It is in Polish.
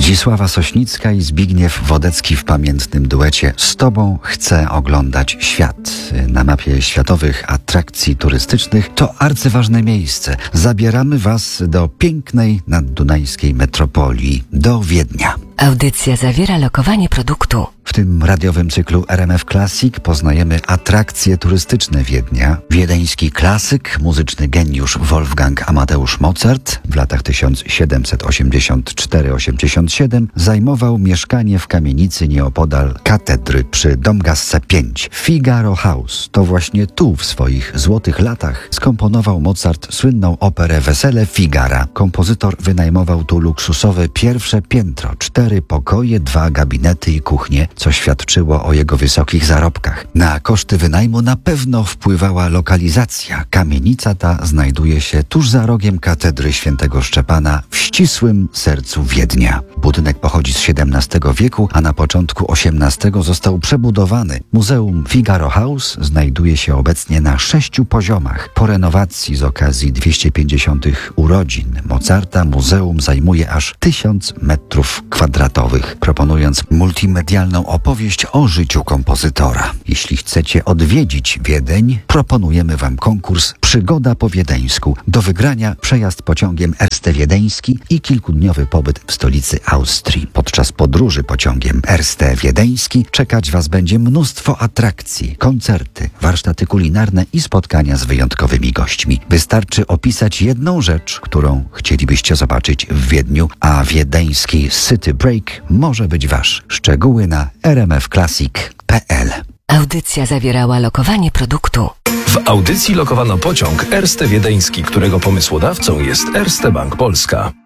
Zdzisława Sośnicka i Zbigniew Wodecki w pamiętnym duecie "Z Tobą chcę oglądać świat". Na mapie światowych atrakcji turystycznych to arcyważne miejsce. Zabieramy Was do pięknej naddunajskiej metropolii, do Wiednia. Audycja zawiera lokowanie produktu. W tym radiowym cyklu RMF Classic poznajemy atrakcje turystyczne Wiednia. Wiedeński klasyk, muzyczny geniusz Wolfgang Amadeusz Mozart w latach 1784-87 zajmował mieszkanie w kamienicy nieopodal katedry przy Domgasse 5. Figaro House. To właśnie tu w swoich złotych latach skomponował Mozart słynną operę Wesele Figara. Kompozytor wynajmował tu luksusowe pierwsze piętro, 4 pokoje, 2 gabinety i kuchnie, co świadczyło o jego wysokich zarobkach. Na koszty wynajmu na pewno wpływała lokalizacja. Kamienica ta znajduje się tuż za rogiem katedry świętego Szczepana w ścisłym sercu Wiednia. Budynek pochodzi z XVII wieku, a na początku XVIII został przebudowany. Muzeum Figaro House znajduje się obecnie na 6 poziomach. Po renowacji z okazji 250. urodzin Mozarta muzeum zajmuje aż 1000 metrów kwadratowych, proponując multimedialną opowieść o życiu kompozytora. Jeśli chcecie odwiedzić Wiedeń, proponujemy Wam konkurs Przygoda po wiedeńsku. Do wygrania przejazd pociągiem Erste Wiedeński i kilkudniowy pobyt w stolicy Austrii. Podczas podróży pociągiem Erste Wiedeński czekać Was będzie mnóstwo atrakcji, koncerty, warsztaty kulinarne i spotkania z wyjątkowymi gośćmi. Wystarczy opisać jedną rzecz, którą chcielibyście zobaczyć w Wiedniu, a wiedeński City Break może być Wasz. Szczegóły na rmfclassic.pl. Audycja zawierała lokowanie produktu. W audycji lokowano pociąg Erste Wiedeński, którego pomysłodawcą jest Erste Bank Polska.